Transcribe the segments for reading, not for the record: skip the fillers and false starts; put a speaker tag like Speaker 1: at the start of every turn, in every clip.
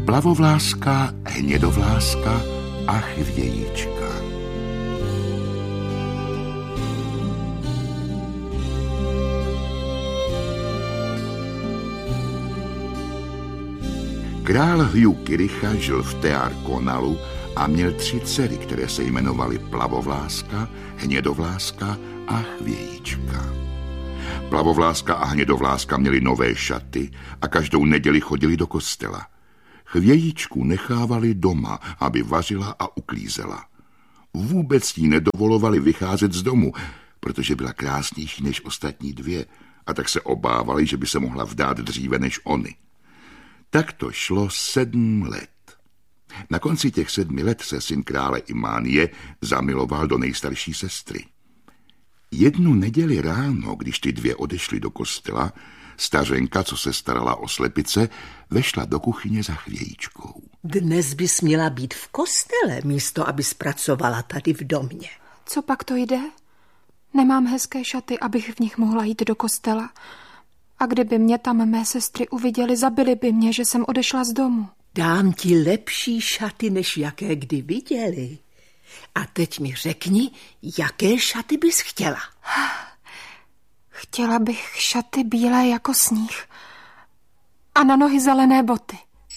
Speaker 1: Plavovláska, hnědovláska a chvějíčka. Král Hugh Kiricha žil v Tear Conalu a měl 3 dcery, které se jmenovaly Plavovláska, Hnědovláska a Chvějíčka. Plavovláska a Hnědovláska měly nové šaty a každou neděli chodili do kostela. Chvějíčku nechávali doma, aby vařila a uklízela. Vůbec jí nedovolovali vycházet z domu, protože byla krásnější než ostatní 2 a tak se obávali, že by se mohla vdát dříve než oni. Tak to šlo 7 let. Na konci těch 7 let se syn krále Imánie zamiloval do nejstarší sestry. Jednu neděli ráno, když ty 2 odešly do kostela, stařenka, co se starala o slepice, vešla do kuchyně za Chvějíčkou.
Speaker 2: Dnes bys měla být v kostele, místo aby pracovala tady v domě.
Speaker 3: Co pak to jde? Nemám hezké šaty, abych v nich mohla jít do kostela. A kdyby mě tam mé sestry uviděly, zabili by mě, že jsem odešla z domu.
Speaker 2: Dám ti lepší šaty, než jaké kdy viděli. A teď mi řekni, jaké šaty bys chtěla.
Speaker 3: Chtěla bych šaty bílé jako sníh a na nohy zelené boty.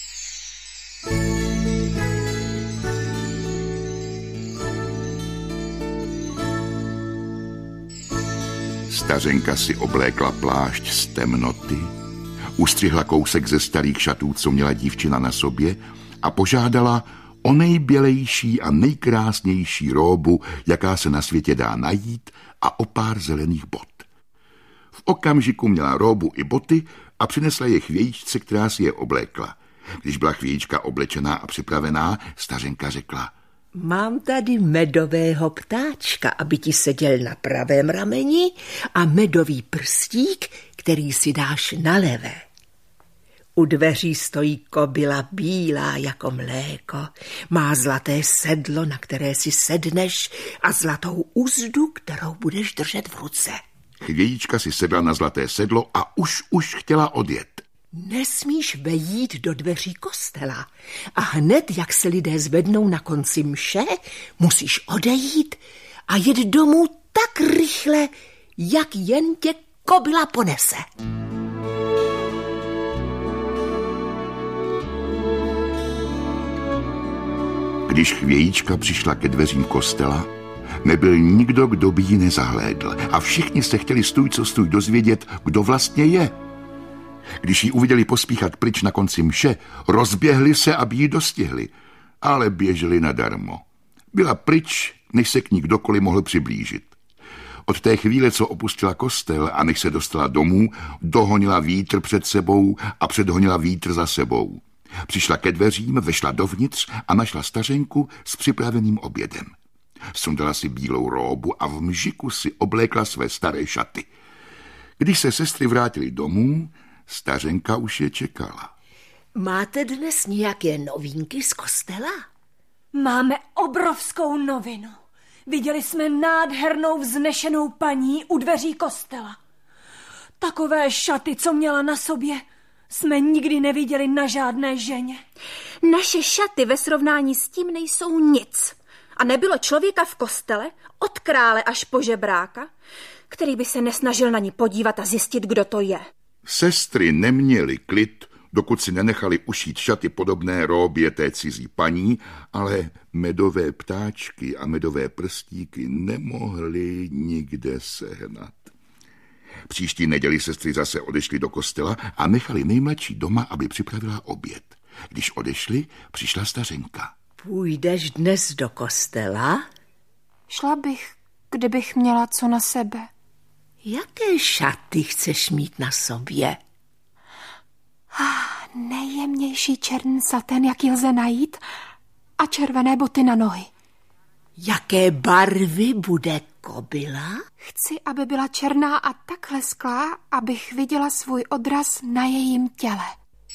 Speaker 1: Stařenka si oblékla plášť z temnoty, ustřihla kousek ze starých šatů, co měla dívčina na sobě, a požádala o nejbělejší a nejkrásnější róbu, jaká se na světě dá najít, a o pár zelených bot. V okamžiku měla róbu i boty a přinesla je Chvějíčce, která si je oblékla. Když byla Chvějíčka oblečená a připravená, stařenka řekla:
Speaker 2: Mám tady medového ptáčka, aby ti seděl na pravém rameni, a medový prstík, který si dáš na levé. U dveří stojí kobyla bílá jako mléko, má zlaté sedlo, na které si sedneš, a zlatou uzdu, kterou budeš držet v ruce.
Speaker 1: Chvějíčka si sedla na zlaté sedlo a už chtěla odjet.
Speaker 2: Nesmíš vejít do dveří kostela a hned, jak se lidé zvednou na konci mše, musíš odejít a jet domů tak rychle, jak jen tě kobyla ponese.
Speaker 1: Když Chvějíčka přišla ke dveřím kostela, nebyl nikdo, kdo by ji nezahlédl, a všichni se chtěli stůj co stůj dozvědět, kdo vlastně je. Když ji uviděli pospíchat pryč na konci mše, rozběhli se, aby ji dostihli, ale běželi nadarmo. Byla pryč, než se k ní kdokoliv mohl přiblížit. Od té chvíle, co opustila kostel a než se dostala domů, dohonila vítr před sebou a předhonila vítr za sebou. Přišla ke dveřím, vešla dovnitř a našla stařenku s připraveným obědem. Sundala si bílou róbu a v mžiku si oblékla své staré šaty. Když se sestry vrátily domů, stařenka už je čekala.
Speaker 2: Máte dnes nějaké novinky z kostela?
Speaker 4: Máme obrovskou novinu. Viděli jsme nádhernou vznešenou paní u dveří kostela. Takové šaty, co měla na sobě, jsme nikdy neviděli na žádné ženě.
Speaker 3: Naše šaty ve srovnání s tím nejsou nic. A nebylo člověka v kostele, od krále až po žebráka, který by se nesnažil na ní podívat a zjistit, kdo to je.
Speaker 1: Sestry neměly klid, dokud si nenechali ušít šaty podobné róbě té cizí paní, ale medové ptáčky a medové prstíky nemohly nikde sehnat. Příští neděli sestry zase odešly do kostela a nechali nejmladší doma, aby připravila oběd. Když odešli, přišla stařenka.
Speaker 2: Půjdeš dnes do kostela?
Speaker 3: Šla bych, kdybych měla co na sebe.
Speaker 2: Jaké šaty chceš mít na sobě?
Speaker 3: Nejjemnější černý satén, jaký lze najít, a červené boty na nohy.
Speaker 2: Jaké barvy bude kobyla?
Speaker 3: Chci, aby byla černá a tak lesklá, abych viděla svůj odraz na jejím těle.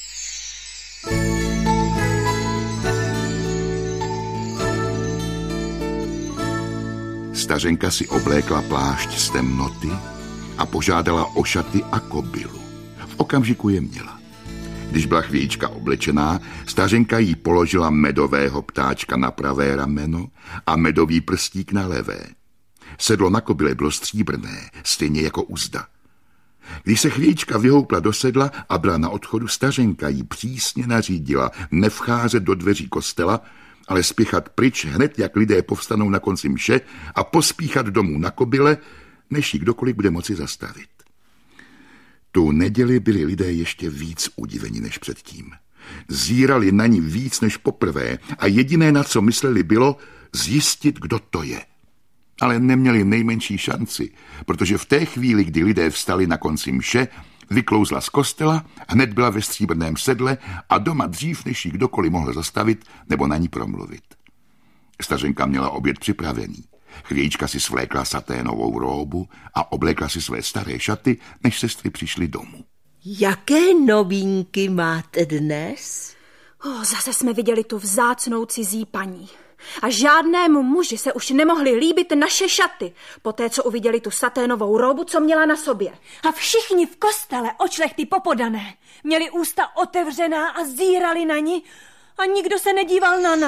Speaker 1: Stařenka si oblékla plášť z temnoty a požádala o šaty a kobylu. V okamžiku je měla. Když byla chvějíčka oblečená, stařenka jí položila medového ptáčka na pravé rameno a medový prstík na levé. Sedlo na kobyle bylo stříbrné, stejně jako uzda. Když se chvějíčka vyhoupla do sedla a byla na odchodu, stařenka jí přísně nařídila nevcházet do dveří kostela, ale spěchat pryč hned, jak lidé povstanou na konci mše a pospíchat domů na kobyle, než ji kdokoliv bude moci zastavit. Tu neděli byli lidé ještě víc udiveni než předtím. Zírali na ní víc než poprvé a jediné, na co mysleli, bylo zjistit, kdo to je. Ale neměli nejmenší šanci, protože v té chvíli, kdy lidé vstali na konci mše, vyklouzla z kostela, hned byla ve stříbrném sedle a doma dřív, než ji kdokoliv mohl zastavit nebo na ní promluvit. Stařenka měla oběd připravený. Chvějíčka si svlékla saténovou róbu a oblékla si své staré šaty, než sestry přišly domů.
Speaker 2: Jaké novinky máte dnes?
Speaker 3: Zase jsme viděli tu vzácnou cizí paní. A žádnému muži se už nemohly líbit naše šaty, poté co uviděli tu saténovou róbu, co měla na sobě.
Speaker 4: A všichni v kostele, očlechty popodané, měli ústa otevřená a zírali na ní a nikdo se nedíval na nás.